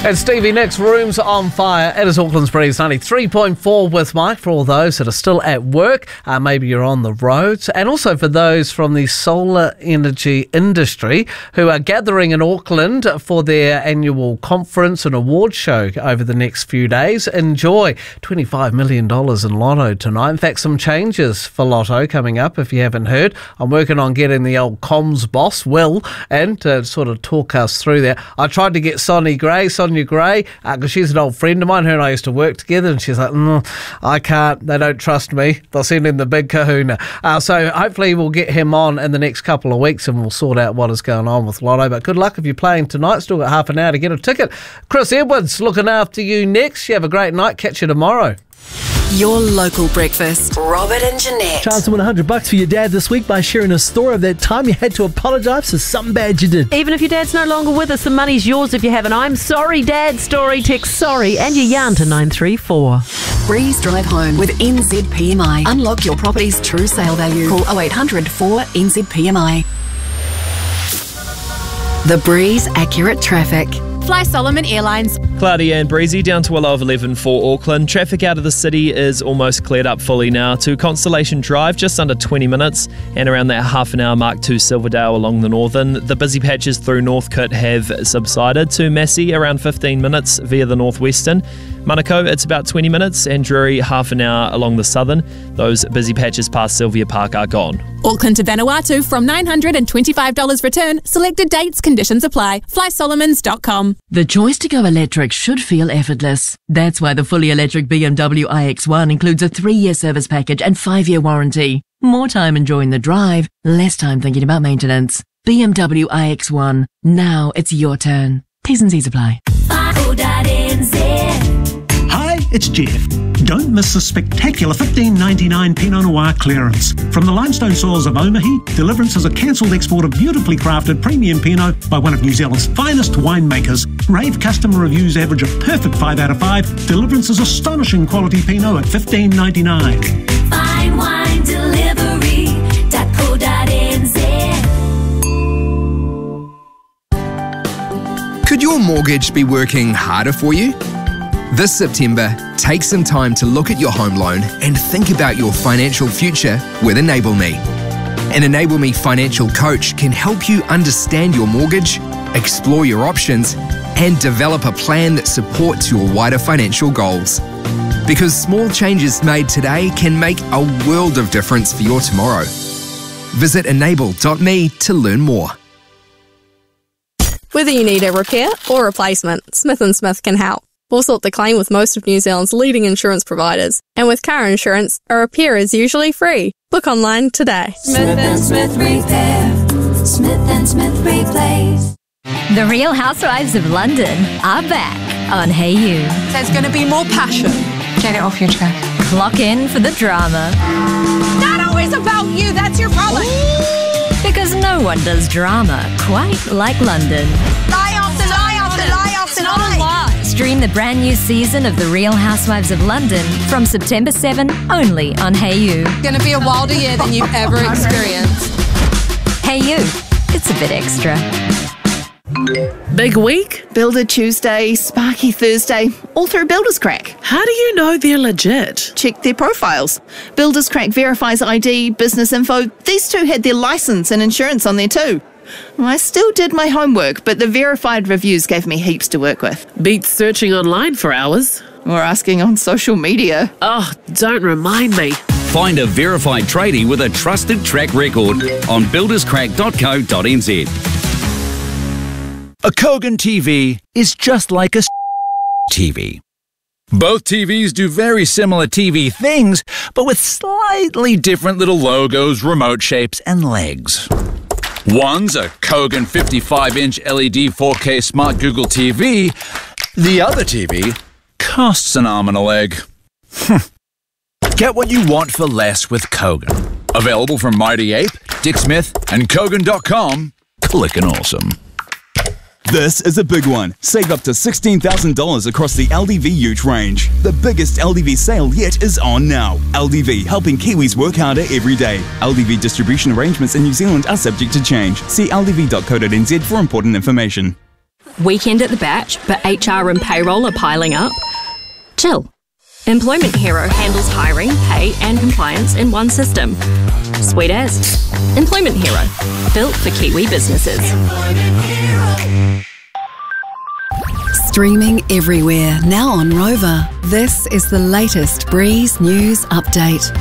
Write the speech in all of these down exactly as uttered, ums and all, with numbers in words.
It's Stevie Nicks, Rooms on Fire. It is Auckland's Breeze ninety-three point four with Mike for all those that are still at work. Uh, maybe you're on the roads. And also for those from the solar energy industry who are gathering in Auckland for their annual conference and award show over the next few days. Enjoy twenty-five million dollars in Lotto tonight. In fact, some changes for Lotto coming up if you haven't heard. I'm working on getting the old comms boss, Will, and to sort of talk us through that. I tried to get Sonny Gray, Sonia Gray, because uh, she's an old friend of mine. Her and I used to work together, and she's like, mm, I can't, they don't trust me. They'll send in the big kahuna. Uh, so hopefully we'll get him on in the next couple of weeks and we'll sort out what is going on with Lotto. But good luck if you're playing tonight. Still got half an hour to get a ticket. Chris Edwards looking after you next. You have a great night. Catch you tomorrow. Your local breakfast. Robert and Jeanette. Chance to win one hundred bucks for your dad this week by sharing a story of that time you had to apologise for something bad you did. Even if your dad's no longer with us, the money's yours if you have an I'm sorry dad story. Text sorry and your yarn to nine three four. Breeze Drive Home with N Z P M I. Unlock your property's true sale value. Call oh eight hundred four N Z P M I. The Breeze Accurate Traffic. Fly Solomon Airlines. Cloudy and breezy down to a low of eleven for Auckland. Traffic out of the city is almost cleared up fully now to Constellation Drive, just under twenty minutes, and around that half an hour mark to Silverdale along the northern. The busy patches through Northcote have subsided to Massey around fifteen minutes via the northwestern. Manukau, it's about twenty minutes, and Drury half an hour along the southern. Those busy patches past Sylvia Park are gone. Auckland to Vanuatu from nine hundred twenty-five dollars return. Selected dates, conditions apply. fly solomons dot com. The choice to go electric should feel effortless. That's why the fully electric B M W i X one includes a three-year service package and five-year warranty. More time enjoying the drive, less time thinking about maintenance. B M W i X one. Now it's your turn. T's and C's apply. Hi, it's Jeff. Don't miss the spectacular fifteen ninety-nine Pinot Noir clearance. From the limestone soils of Omahi, Deliverance is a cancelled export of beautifully crafted premium Pinot by one of New Zealand's finest winemakers. Rave customer reviews average a perfect five out of five. Deliverance's astonishing quality Pinot at fifteen ninety-nine. Fine wine delivery dot co dot n z. Could your mortgage be working harder for you? This September, take some time to look at your home loan and think about your financial future with Enable Me. An Enable Me financial coach can help you understand your mortgage, explore your options, and develop a plan that supports your wider financial goals. Because small changes made today can make a world of difference for your tomorrow. Visit enable dot me to learn more. Whether you need a repair or replacement, Smith and Smith can help. We'll sort the claim with most of New Zealand's leading insurance providers. And with car insurance, a repair is usually free. Book online today. Smith and Smith Repair. Smith and Smith Replace. The Real Housewives of London are back on Hey You. There's going to be more passion. Get it off your chest. Clock in for the drama. Not always about you, that's your problem. Because no one does drama quite like London. Lie after lie after lie after lie. Stream the brand new season of The Real Housewives of London from September seventh only on Hey You. Going to be a wilder year than you've ever experienced. Hey You, it's a bit extra. Big week? Builder Tuesday, Sparky Thursday, all through Builders Crack. How do you know they're legit? Check their profiles. Builders Crack verifies I D, business info. These two had their license and insurance on there too. I still did my homework, but the verified reviews gave me heaps to work with. Beats searching online for hours. Or asking on social media. Oh, don't remind me. Find a verified tradie with a trusted track record on builders crack dot co dot n z. A Kogan T V is just like a T V. Both T Vs do very similar T V things, but with slightly different little logos, remote shapes, and legs. One's a Kogan fifty-five inch L E D four K Smart Google T V. The other T V costs an arm and a leg. Get what you want for less with Kogan. Available from Mighty Ape, Dick Smith, and Kogan dot com. Clickin' awesome. This is a big one. Save up to sixteen thousand dollars across the L D V Ute range. The biggest L D V sale yet is on now. L D V, helping Kiwis work harder every day. L D V distribution arrangements in New Zealand are subject to change. See L D V dot co dot n z for important information. Weekend at the batch, but H R and payroll are piling up? Chill. Employment Hero handles hiring, pay and compliance in one system. Sweet as. Employment Hero, built for Kiwi businesses. Streaming everywhere, now on Rover. This is the latest Breeze News Update.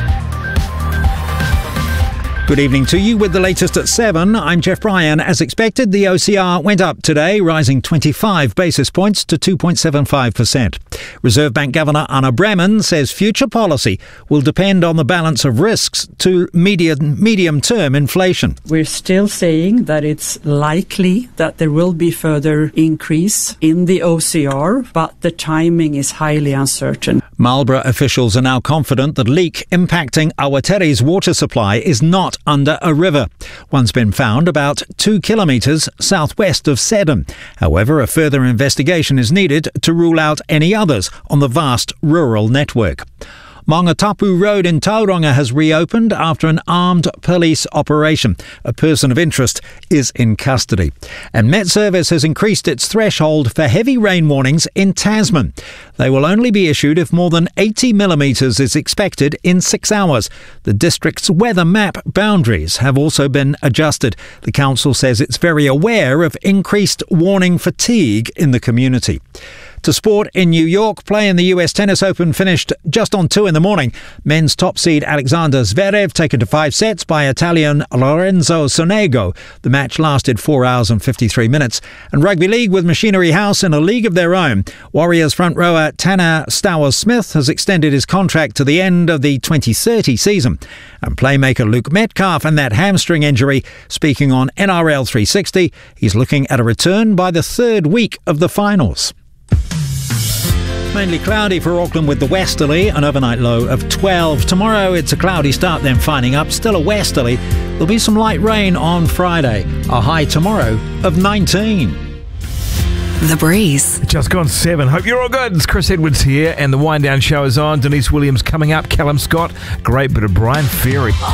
Good evening to you with the latest at seven. I'm Jeff Bryan. As expected, the O C R went up today, rising twenty-five basis points to two point seven five percent. Reserve Bank Governor Anna Bremen says future policy will depend on the balance of risks to medium, medium-term inflation. We're still saying that it's likely that there will be further increase in the O C R, but the timing is highly uncertain. Marlborough officials are now confident that leak impacting Awatere's water supply is not under a river. One's been found about two kilometres southwest of Seddon. However, a further investigation is needed to rule out any others on the vast rural network. Mongatapu Road in Tauranga has reopened after an armed police operation. A person of interest is in custody. And Met Service has increased its threshold for heavy rain warnings in Tasman. They will only be issued if more than eighty millimetres is expected in six hours. The district's weather map boundaries have also been adjusted. The council says it's very aware of increased warning fatigue in the community. To sport in New York, play in the U S Tennis Open finished just on two in the morning. Men's top seed Alexander Zverev taken to five sets by Italian Lorenzo Sonego. The match lasted four hours and fifty-three minutes. And rugby league with Machinery House in a league of their own. Warriors front rower Tanner Stowers-Smith has extended his contract to the end of the twenty thirty season. And playmaker Luke Metcalf and that hamstring injury. Speaking on N R L three sixty, he's looking at a return by the third week of the finals. Mainly cloudy for Auckland with the westerly, an overnight low of twelve. Tomorrow it's a cloudy start, then finding up, still a westerly. There'll be some light rain on Friday, a high tomorrow of nineteen. The Breeze. Just gone seven. Hope you're all good. It's Chris Edwards here, and the wind down show is on. Denise Williams coming up, Callum Scott, great bit of Brian Ferry.